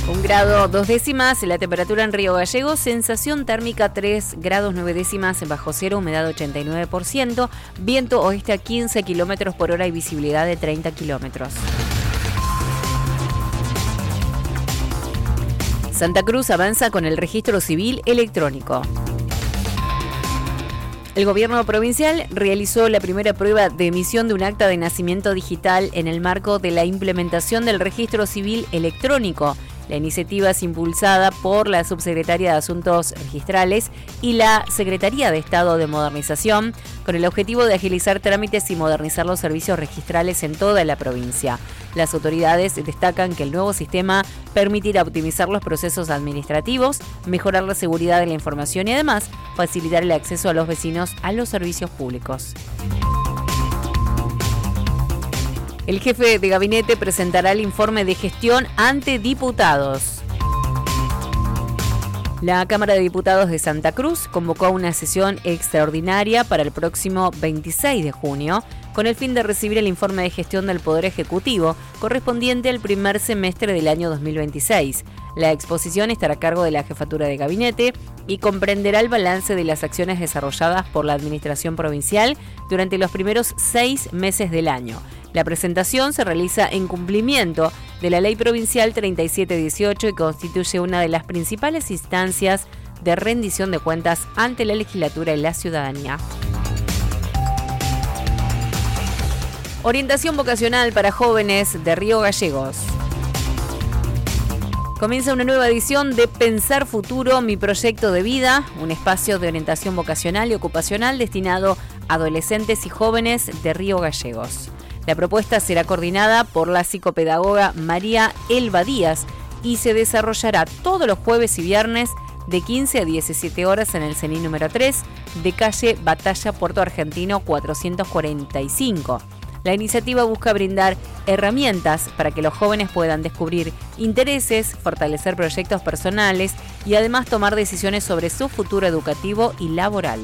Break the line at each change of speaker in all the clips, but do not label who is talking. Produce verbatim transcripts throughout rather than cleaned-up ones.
Un grado dos décimas, la temperatura en Río Gallegos, sensación térmica tres grados nueve décimas bajo cero, humedad ochenta y nueve por ciento, viento oeste a quince kilómetros por hora y visibilidad de treinta kilómetros. Santa Cruz avanza con el registro civil electrónico. El gobierno provincial realizó la primera prueba de emisión de un acta de nacimiento digital en el marco de la implementación del registro civil electrónico. La iniciativa es impulsada por la Subsecretaría de Asuntos Registrales y la Secretaría de Estado de Modernización, con el objetivo de agilizar trámites y modernizar los servicios registrales en toda la provincia. Las autoridades destacan que el nuevo sistema permitirá optimizar los procesos administrativos, mejorar la seguridad de la información y además facilitar el acceso a los vecinos a los servicios públicos. El jefe de gabinete presentará el informe de gestión ante diputados. La Cámara de Diputados de Santa Cruz convocó una sesión extraordinaria para el próximo veintiséis de junio con el fin de recibir el informe de gestión del Poder Ejecutivo correspondiente al primer semestre del año dos mil veintiséis. La exposición estará a cargo de la Jefatura de Gabinete y comprenderá el balance de las acciones desarrolladas por la Administración Provincial durante los primeros seis meses del año. La presentación se realiza en cumplimiento de la Ley Provincial treinta y siete dieciocho y constituye una de las principales instancias de rendición de cuentas ante la legislatura y la ciudadanía. Orientación vocacional para jóvenes de Río Gallegos. Comienza una nueva edición de Pensar Futuro, mi proyecto de vida, un espacio de orientación vocacional y ocupacional destinado a adolescentes y jóvenes de Río Gallegos. La propuesta será coordinada por la psicopedagoga María Elba Díaz y se desarrollará todos los jueves y viernes de quince a diecisiete horas en el C E N I número tres de calle Batalla Puerto Argentino cuatrocientos cuarenta y cinco. La iniciativa busca brindar herramientas para que los jóvenes puedan descubrir intereses, fortalecer proyectos personales y además tomar decisiones sobre su futuro educativo y laboral.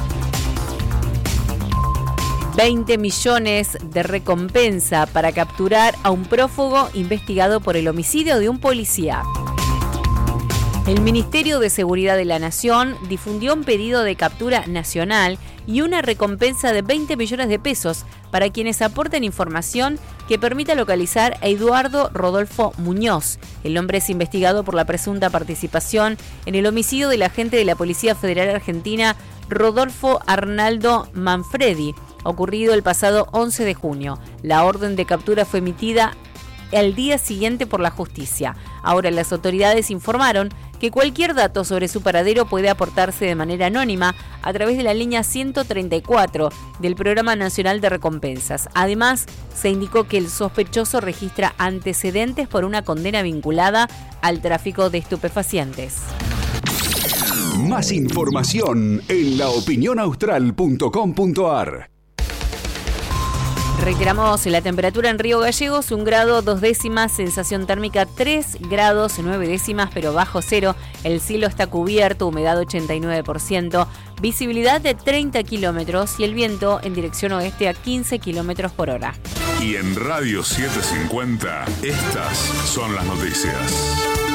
veinte millones de recompensa para capturar a un prófugo investigado por el homicidio de un policía. El Ministerio de Seguridad de la Nación difundió un pedido de captura nacional y una recompensa de veinte millones de pesos para quienes aporten información que permita localizar a Eduardo Rodolfo Muñoz. El hombre es investigado por la presunta participación en el homicidio del agente de la Policía Federal Argentina, Rodolfo Arnaldo Manfredi, ocurrido el pasado once de junio. La orden de captura fue emitida al día siguiente por la justicia. Ahora las autoridades informaron que cualquier dato sobre su paradero puede aportarse de manera anónima a través de la línea ciento treinta y cuatro del Programa Nacional de Recompensas. Además, se indicó que el sospechoso registra antecedentes por una condena vinculada al tráfico de estupefacientes.
Más información en la opinión austral punto com punto a r.
Reiteramos la temperatura en Río Gallegos, un grado dos décimas, sensación térmica tres grados nueve décimas, pero bajo cero. El cielo está cubierto, humedad ochenta y nueve por ciento, visibilidad de treinta kilómetros y el viento en dirección oeste a quince kilómetros por hora.
Y en Radio setecientos cincuenta, estas son las noticias.